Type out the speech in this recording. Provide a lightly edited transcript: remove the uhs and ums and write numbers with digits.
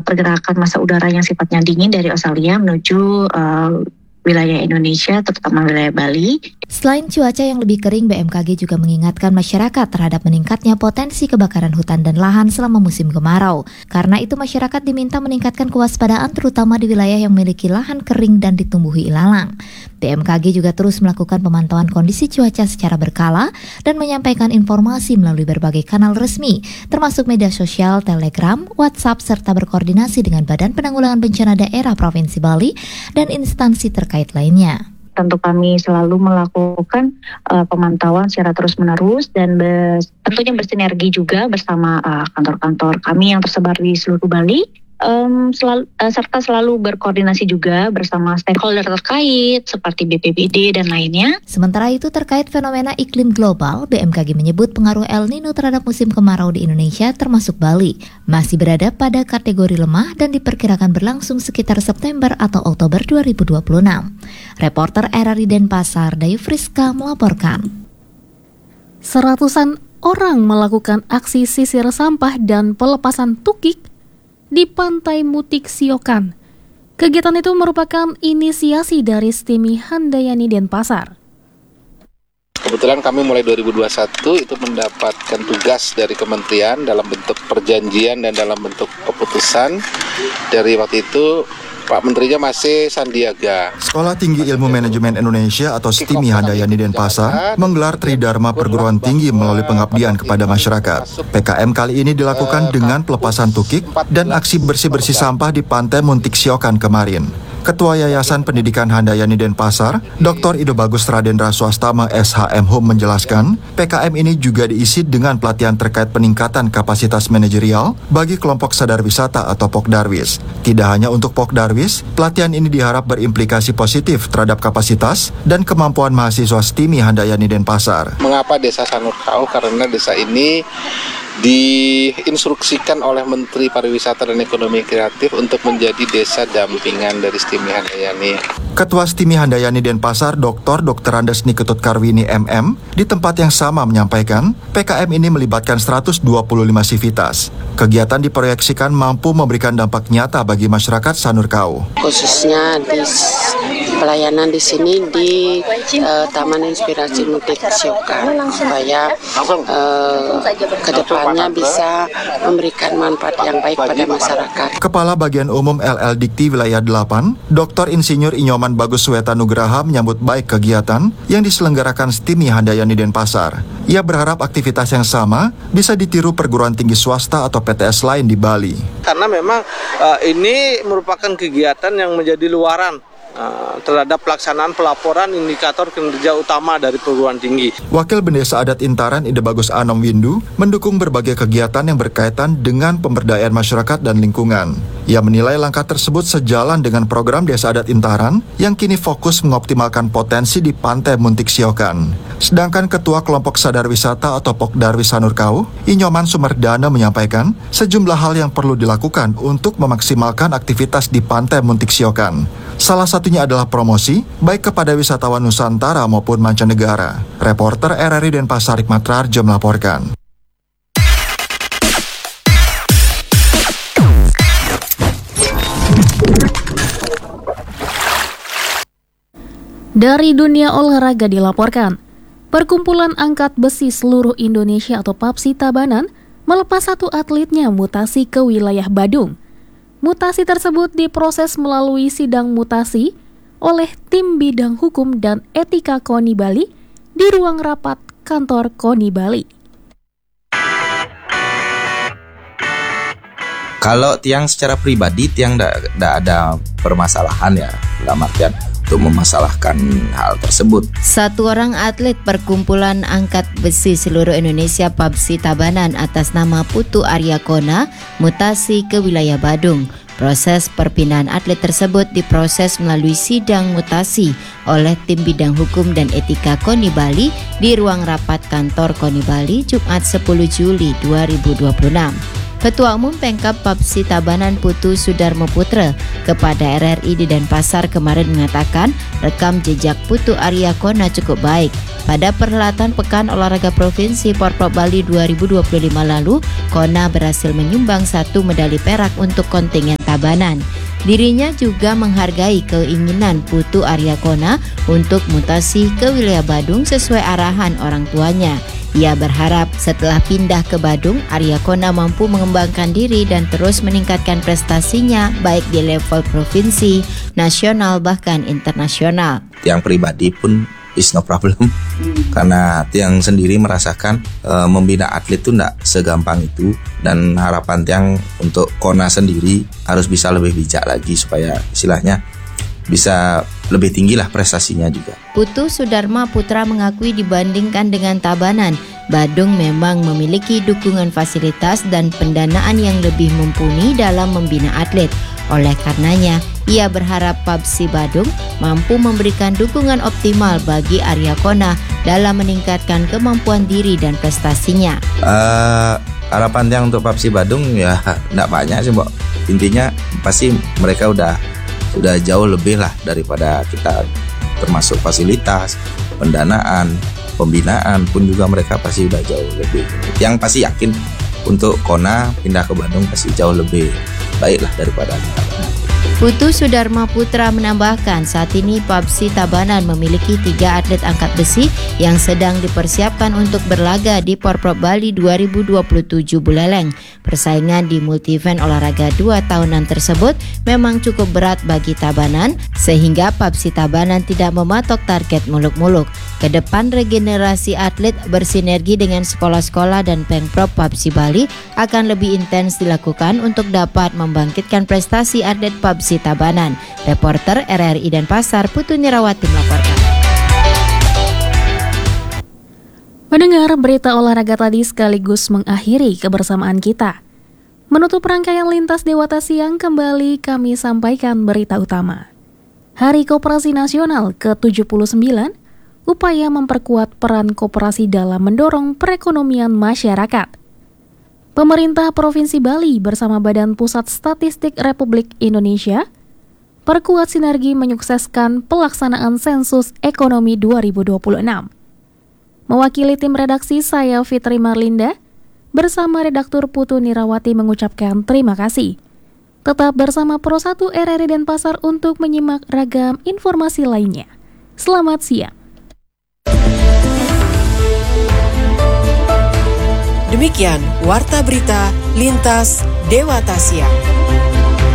pergerakan massa udara yang sifatnya dingin dari Australia menuju wilayah Indonesia, terutama wilayah Bali. Selain cuaca yang lebih kering, BMKG juga mengingatkan masyarakat terhadap meningkatnya potensi kebakaran hutan dan lahan selama musim kemarau. Karena itu masyarakat diminta meningkatkan kewaspadaan terutama di wilayah yang memiliki lahan kering dan ditumbuhi ilalang. BMKG juga terus melakukan pemantauan kondisi cuaca secara berkala dan menyampaikan informasi melalui berbagai kanal resmi, termasuk media sosial, Telegram, WhatsApp, serta berkoordinasi dengan Badan Penanggulangan Bencana Daerah Provinsi Bali dan instansi terkait lainnya. Tentu kami selalu melakukan pemantauan secara terus-menerus dan tentunya bersinergi juga bersama kantor-kantor kami yang tersebar di seluruh Bali. Serta selalu berkoordinasi juga bersama stakeholder terkait seperti BPBD dan lainnya. Sementara itu terkait fenomena iklim global, BMKG menyebut pengaruh El Nino terhadap musim kemarau di Indonesia termasuk Bali masih berada pada kategori lemah dan diperkirakan berlangsung sekitar September atau Oktober 2026. Reporter RRI Denpasar, Dayu Friska melaporkan. Seratusan orang melakukan aksi sisir sampah dan pelepasan tukik di Pantai Mutik Siokan. Kegiatan itu merupakan inisiasi dari Stimi Handayani Denpasar. Kebetulan kami mulai 2021 itu mendapatkan tugas dari kementerian dalam bentuk perjanjian dan dalam bentuk keputusan. Dari waktu itu Pak Menterinya masih Sandiaga. Sekolah Tinggi Ilmu Manajemen Indonesia atau STIMI Handayani Denpasar menggelar Tridharma Perguruan Tinggi melalui pengabdian kepada masyarakat. PKM kali ini dilakukan dengan pelepasan tukik dan aksi bersih-bersih sampah di Pantai Muntik Siokan kemarin. Ketua Yayasan Pendidikan Handayani Denpasar, Dr. Ido Bagus Radendra Swastama SHM Hum menjelaskan, PKM ini juga diisi dengan pelatihan terkait peningkatan kapasitas manajerial bagi kelompok sadar wisata atau Pokdarwis. Tidak hanya untuk Pokdarwis, pelatihan ini diharap berimplikasi positif terhadap kapasitas dan kemampuan mahasiswa STIMI Handayani Denpasar. Mengapa Desa Sanurkau? Karena desa ini diinstruksikan oleh Menteri Pariwisata dan Ekonomi Kreatif untuk menjadi desa dampingan dari STIMI Handayani. Ketua STIMI Handayani Denpasar, Dr. Andes Niketut Karwini MM, di tempat yang sama menyampaikan, PKM ini melibatkan 125 sivitas. Kegiatan diproyeksikan mampu memberikan dampak nyata bagi masyarakat Sanurkau. Khususnya di pelayanan di sini di Taman Inspirasi Mutik Siokan supaya ke depannya bisa memberikan manfaat yang baik pada masyarakat. Kepala Bagian Umum LL Dikti Wilayah 8, Dr. Insinyur Inyoman Bagus Sweta Nugraha menyambut baik kegiatan yang diselenggarakan STIMI Handayani Denpasar. Ia berharap aktivitas yang sama bisa ditiru perguruan tinggi swasta atau PTS lain di Bali. Karena memang ini merupakan kegiatan yang menjadi luaran terhadap pelaksanaan pelaporan indikator kinerja utama dari perguruan tinggi. Wakil Bendesa Adat Intaran Ide Bagus Anom Windu mendukung berbagai kegiatan yang berkaitan dengan pemberdayaan masyarakat dan lingkungan. Ia menilai langkah tersebut sejalan dengan program Desa Adat Intaran yang kini fokus mengoptimalkan potensi di Pantai Muntik Siokan. Sedangkan Ketua Kelompok Sadar Wisata atau Pokdarwis Sanurkau, Inyoman Sumerdana menyampaikan sejumlah hal yang perlu dilakukan untuk memaksimalkan aktivitas di Pantai Muntik Siokan. Salah satunya adalah promosi, baik kepada wisatawan Nusantara maupun mancanegara. Reporter RRI Denpasar Hikmat Rarjo melaporkan. Dari dunia olahraga dilaporkan, Perkumpulan Angkat Besi Seluruh Indonesia atau PABSI Tabanan melepas satu atletnya mutasi ke wilayah Badung. Mutasi tersebut diproses melalui sidang mutasi oleh tim bidang hukum dan etika KONI Bali di ruang rapat kantor KONI Bali. Kalau tiang secara pribadi, tiang tidak ada permasalahan ya, dalam artian untuk memasalahkan hal tersebut. Satu orang atlet Perkumpulan Angkat Besi Seluruh Indonesia PABSI Tabanan atas nama Putu Arya Kona mutasi ke wilayah Badung. Proses perpindahan atlet tersebut diproses melalui sidang mutasi oleh tim bidang hukum dan etika KONI Bali di ruang rapat kantor KONI Bali Jumat 10 Juli 2026. Ketua Umum Pengkap PABSI Tabanan Putu Sudarmo Putra kepada RRI di Denpasar kemarin mengatakan rekam jejak Putu Arya Kona cukup baik. Pada perhelatan Pekan Olahraga Provinsi Porprov Bali 2025 lalu, Kona berhasil menyumbang 1 medali perak untuk kontingen Tabanan. Dirinya juga menghargai keinginan Putu Aryakona untuk mutasi ke wilayah Badung sesuai arahan orang tuanya. Ia berharap setelah pindah ke Badung, Aryakona mampu mengembangkan diri dan terus meningkatkan prestasinya baik di level provinsi, nasional, bahkan internasional. Tiang pribadi pun is no problem, karena Tiang sendiri merasakan membina atlet itu tidak segampang itu, dan harapan Tiang untuk Kona sendiri harus bisa lebih bijak lagi supaya istilahnya bisa lebih tinggi lah prestasinya juga. Putu Sudarma Putra mengakui dibandingkan dengan Tabanan, Badung memang memiliki dukungan fasilitas dan pendanaan yang lebih mumpuni dalam membina atlet. Oleh karenanya, ia berharap PABSI Badung mampu memberikan dukungan optimal bagi Aryakona dalam meningkatkan kemampuan diri dan prestasinya. Harapan yang untuk PABSI Badung ya tidak banyak sih, Mbak. Intinya pasti mereka udah jauh lebih lah daripada kita, termasuk fasilitas, pendanaan, pembinaan pun juga mereka pasti udah jauh lebih. Yang pasti yakin untuk Kona pindah ke Bandung pasti jauh lebih baik lah daripada kita. Putu Sudarma Putra menambahkan saat ini PABSI Tabanan memiliki 3 atlet angkat besi yang sedang dipersiapkan untuk berlaga di Porprov Bali 2027 Buleleng. Persaingan di multi-event olahraga 2 tahunan tersebut memang cukup berat bagi Tabanan, sehingga PABSI Tabanan tidak mematok target muluk-muluk. Kedepan regenerasi atlet bersinergi dengan sekolah-sekolah dan Pemprov PABSI Bali akan lebih intens dilakukan untuk dapat membangkitkan prestasi atlet PABSI Tabanan. Reporter RRI Denpasar Putu Nirawati melaporkan. Mendengar berita olahraga tadi sekaligus mengakhiri kebersamaan kita. Menutup rangkaian Lintas Dewata Siang, kembali kami sampaikan berita utama. Hari Koperasi Nasional ke-79, upaya memperkuat peran koperasi dalam mendorong perekonomian masyarakat. Pemerintah Provinsi Bali bersama Badan Pusat Statistik Republik Indonesia perkuat sinergi menyukseskan pelaksanaan sensus ekonomi 2026. Mewakili tim redaksi, saya Fitri Marlinda bersama redaktur Putu Nirawati mengucapkan terima kasih. Tetap bersama Pro 1 RRI Denpasar untuk menyimak ragam informasi lainnya. Selamat siang. Demikian Warta Berita Lintas Dewata Siang.